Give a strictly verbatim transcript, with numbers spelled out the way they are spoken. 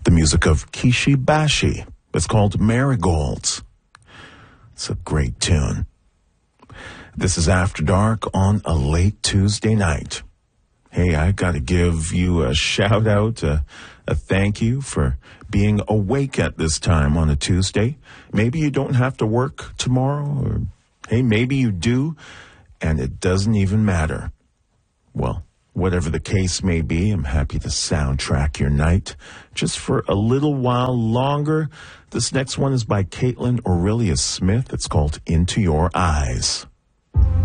the music of Kishi Bashi. It's called Marigolds. It's a great tune. This is After Dark on a late Tuesday night. Hey, I got to give you a shout out, a, a thank you for being awake at this time on a Tuesday. Maybe you don't have to work tomorrow, or hey, maybe you do, and it doesn't even matter. Well, whatever the case may be, I'm happy to soundtrack your night just for a little while longer. This next one is by Caitlin Aurelia Smith. It's called Into Your Eyes.